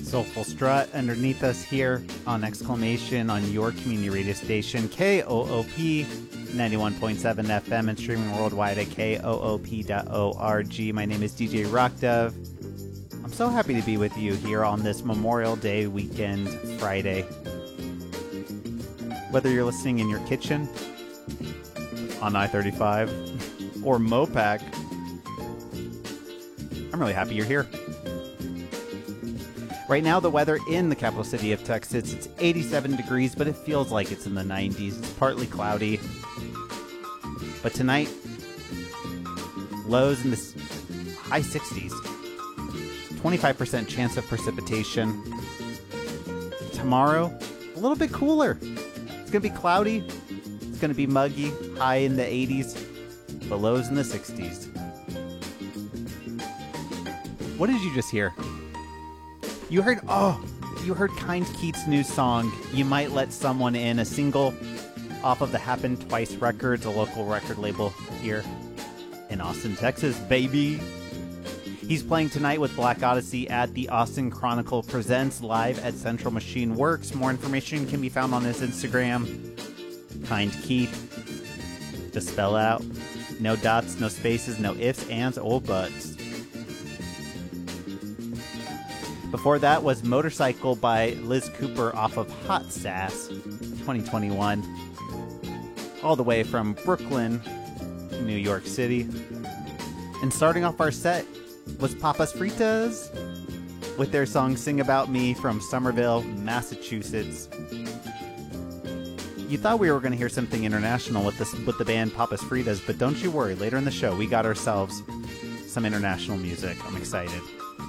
Soulful Strut underneath us here on Exclamation on your community radio station, KOOP 91.7 FM and streaming worldwide at KOOP.org. My name is DJ Rockdove. I'm so happy to be with you here on this Memorial Day weekend Friday. Whether you're listening in your kitchen, on I-35, or Mopac, I'm really happy you're here. Right now, the weather in the capital city of Texas, it's 87 degrees, but it feels like it's in the 90s. It's partly cloudy. But tonight, lows in the high 60s. 25% chance of precipitation. Tomorrow, a little bit cooler. It's going to be cloudy. It's going to be muggy, high in the 80s, but lows in the 60s. What did you just hear? You heard Kind Keats' new song, You Might Let Someone In, a single off of the Happen Twice Records, a local record label here in Austin, Texas, baby. He's playing tonight with Black Odyssey at the Austin Chronicle Presents live at Central Machine Works. More information can be found on his Instagram, Kind Keith. To spell out, no dots, no spaces, no ifs, ands, or buts. Before that was Motorcycle by Liz Cooper off of Hot Sass 2021. All the way from Brooklyn, New York City. And starting off our set was Papas Fritas with their song Sing About Me from Somerville, Massachusetts. You thought we were going to hear something international with the band Papas Fritas, but don't you worry, later in the show we got ourselves some international music. I'm excited.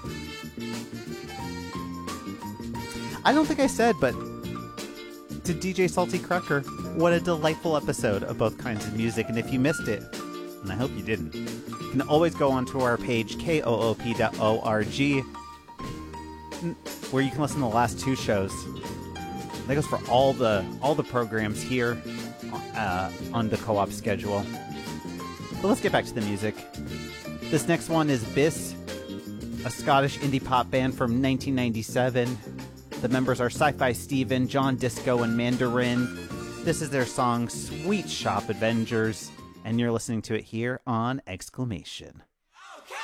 I don't think I said, but to DJ Salty Crucker, what a delightful episode of both kinds of music. And if you missed it, and I hope you didn't, you can always go onto our page, KOOP.org, where you can listen to the last two shows. That goes for all the programs here on the co-op schedule. But let's get back to the music. This next one is Biss, a Scottish indie pop band from 1997. The members are Sci-Fi Steven, John Disco, and Mandarin. This is their song Sweet Shop Adventures, and you're listening to it here on Exclamation.